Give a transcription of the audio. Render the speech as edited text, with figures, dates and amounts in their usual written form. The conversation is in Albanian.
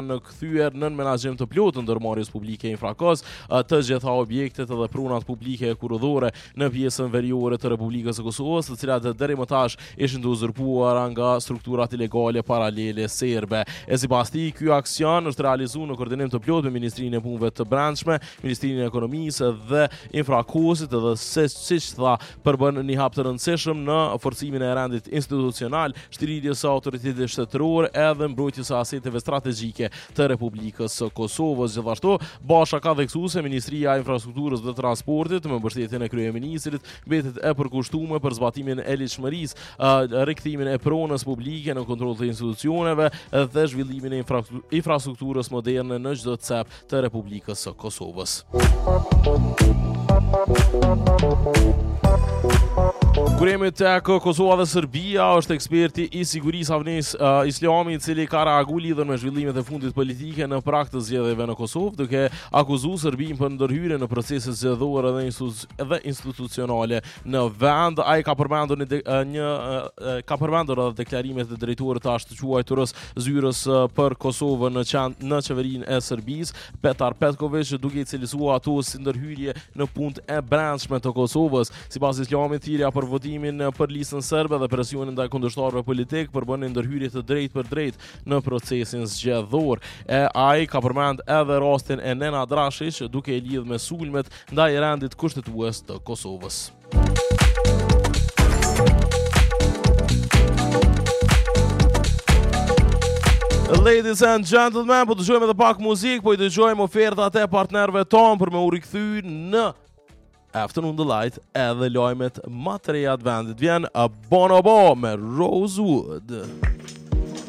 në kthyer nën menaxhim të plotë ndërmarrjes publike Infrakos të gjitha objektet dhe pronat publike kurudhore në pjesën veriore të Republikës së Kosovës, të cilat deri më tash ishin të uzurpuara nga strukturat ilegale paralele serbe. E sipas tij, ky aksion është realizuar në koordinim të plotë me Ministrinë e Punëve të Brendshme, Ministrinë e Ekonomisë dhe Infrakosit, dhe siç tha, përbën një hap të rëndësishëm në forcimin e rendit institucional, shtrirjes së autoritetit shtetëror edhe mbrojtjes së aseteve strategjike të Republikës së Kosovës. Gjithashtu, Basha ka theksuar se Ministria e Infrastrukturës dhe Transportit me mbështetjen e kryeministrit mbetet e përkushtuar për zbatimin e ligjshmërisë, rikthimin e pronës publike në kontroll të institucioneve dhe zhvillimin e infrastrukturës moderne në çdo cep të Republikës së Kosovës. Kurimi tek Kosova dhe Serbia është eksperti i sigurisë Avnis Islami, i cili ka reaguar lidhur me zhvillimet e fundit politike në prag të zgjedhjeve në Kosovë, duke akuzuar Serbinë për ndërhyrje në procese zgjedhore dhe institucionale në vend. Ai ka përmendur edhe deklarimet e drejtorit të ashtuquajturës zyrës për Kosovën në qeverinë e Serbisë, Petar Petković, duke i cilësuar ato si ndërhyrje në punët e brendshme të Kosovës. Sipas Islamit, thirrja për votimin për listën serbe dhe presionin ndaj kundërshtarëve politik përbën ndërhyrje të drejtë për drejtë në procesin zgjedhor. Ai ka përmend edhe rastin e Nenad Drashić, duke i lidhur me sulmet ndaj rendit kushtetues të Kosovës. Ladies and gentlemen, po dëgjojmë edhe pak muzikë, po i dëgjojmë ofertat e partnerëve tonë për me u rikthy në Afternoon Delight edhe lajmet më të reja të vendit. Vjen Bonobo me Rosewood.